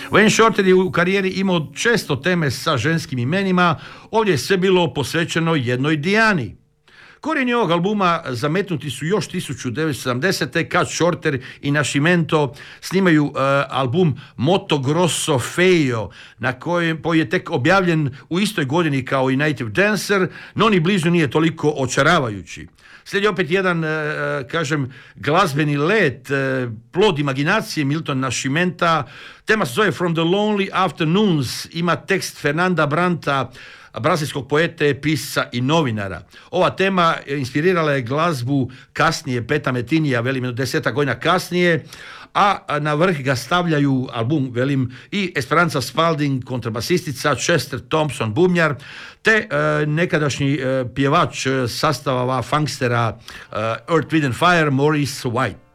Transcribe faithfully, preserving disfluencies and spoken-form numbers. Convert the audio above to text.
Wayne Shorter je u karijeri imao često teme sa ženskim imenima, ovdje je sve bilo posvećeno jednoj Diani. Korijeni ovog albuma zametnuti su još tisuću devetsto sedamdesete kad Shorter i Nascimento snimaju uh, album Moto Grosso Feio, na kojem koji je tek objavljen u istoj godini kao i Native Dancer, no ni blizu nije toliko očaravajući. Slijedi opet jedan, uh, kažem, glazbeni let, uh, plod imaginacije Milton Nascimenta. Tema se zove From the Lonely Afternoons, ima tekst Fernanda Branta, brazilskog poete, pisca i novinara. Ova tema inspirirala je glazbu kasnije Peta Metinija, velim, deseta godina kasnije, a na vrh ga stavljaju album, velim, i Esperanza Spalding, kontrabasistica, Chester Thompson, bubnjar, te e, nekadašnji e, pjevač sastava funkstera e, Earth, Wind and Fire, Maurice White.